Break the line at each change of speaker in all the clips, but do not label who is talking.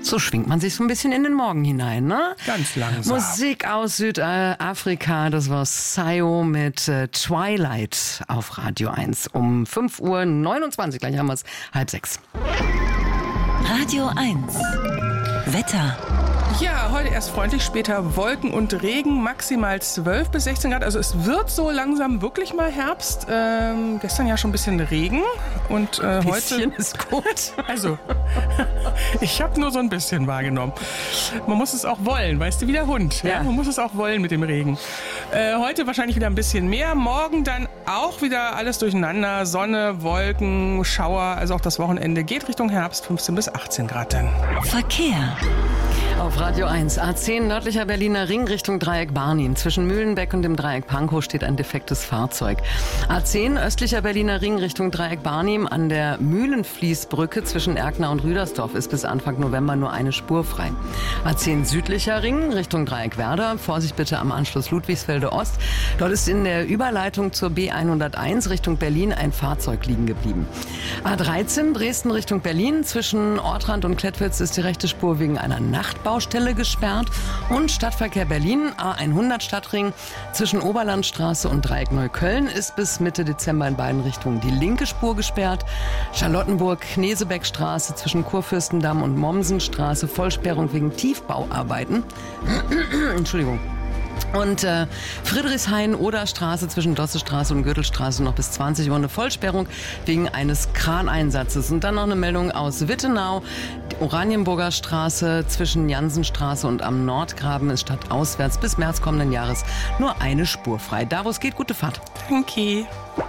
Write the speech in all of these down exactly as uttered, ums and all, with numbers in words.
So schwingt man sich so ein bisschen in den Morgen hinein, ne?
Ganz langsam.
Musik aus Südafrika, das war Sayo mit äh, Twilight auf Radio eins um fünf Uhr neunundzwanzig. Gleich haben wir es halb sechs.
Radio eins. Wetter.
Ja, heute erst freundlich, später Wolken und Regen, maximal zwölf bis sechzehn Grad. Also es wird so langsam wirklich mal Herbst. Ähm, gestern ja schon ein bisschen Regen und äh, heute...
Bisschen ist gut.
Also, ich habe nur so ein bisschen wahrgenommen. Man muss es auch wollen, weißt du, wie der Hund. Ja. Ja? Man muss es auch wollen mit dem Regen. Äh, heute wahrscheinlich wieder ein bisschen mehr. Morgen dann auch wieder alles durcheinander. Sonne, Wolken, Schauer. Also auch das Wochenende geht Richtung Herbst, fünfzehn bis achtzehn Grad dann.
Verkehr.
Auf Radio eins, A zehn nördlicher Berliner Ring Richtung Dreieck Barnim. Zwischen Mühlenbeck und dem Dreieck Pankow steht ein defektes Fahrzeug. A zehn östlicher Berliner Ring Richtung Dreieck Barnim an der Mühlenfließbrücke zwischen Erkner und Rüdersdorf ist bis Anfang November nur eine Spur frei. A zehn südlicher Ring Richtung Dreieck Werder. Vorsicht bitte am Anschluss Ludwigsfelde Ost. Dort ist in der Überleitung zur B hunderteins Richtung Berlin ein Fahrzeug liegen geblieben. A dreizehn Dresden Richtung Berlin. Zwischen Ortrand und Klettwitz ist die rechte Spur wegen einer Nachtbau Baustelle gesperrt. Und Stadtverkehr Berlin, A hundert Stadtring zwischen Oberlandstraße und Dreieck Neukölln ist bis Mitte Dezember in beiden Richtungen die linke Spur gesperrt. Charlottenburg-Knesebeckstraße zwischen Kurfürstendamm und Mommsenstraße, Vollsperrung wegen Tiefbauarbeiten. Entschuldigung. Und äh, Friedrichshain-Oder-Straße zwischen Dossestraße und Gürtelstraße noch bis zwanzig Uhr eine Vollsperrung wegen eines Kraneinsatzes. Und dann noch eine Meldung aus Wittenau. Die Oranienburger Straße zwischen Jansenstraße und am Nordgraben ist stadtauswärts bis März kommenden Jahres nur eine Spur frei. Da, wo es geht, gute Fahrt.
Danke.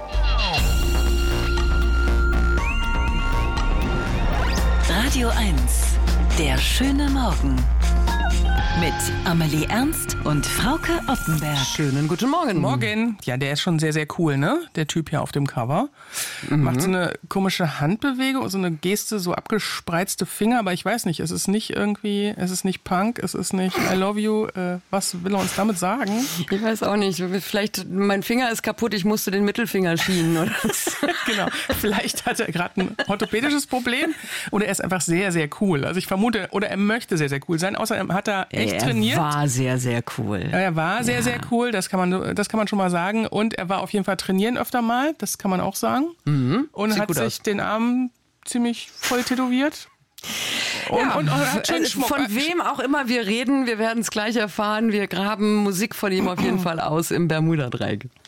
Radio eins. Der schöne Morgen. Mit Amelie Ernst und Frauke Oppenberg.
Schönen guten Morgen.
Morgen. Ja, der ist schon sehr, sehr cool, ne? Der Typ hier auf dem Cover. Mhm. Macht so eine komische Handbewegung, so eine Geste, so abgespreizte Finger. Aber ich weiß nicht, es ist nicht irgendwie, es ist nicht Punk, es ist nicht I love you. Äh, was will er uns damit sagen?
Ich weiß auch nicht. Vielleicht, mein Finger ist kaputt, ich musste den Mittelfinger schienen oder was.
Genau. Vielleicht hat er gerade ein orthopädisches Problem oder er ist einfach sehr, sehr cool. Also ich vermute, oder er möchte sehr, sehr cool sein. Außerdem hat er echt
er
trainiert.
Er war sehr, sehr cool.
Ja, er war sehr, ja. sehr cool, das kann man, das kann man schon mal sagen. Und er war auf jeden Fall trainieren öfter mal, das kann man auch sagen.
Mhm.
Und
Sieht
hat
gut
sich
aus.
den Arm ziemlich voll tätowiert. Und,
ja,
und, und hat schön Schmuck.
Von wem auch immer wir reden, wir werden es gleich erfahren. Wir graben Musik von ihm auf jeden Fall aus im Bermuda-Dreieck.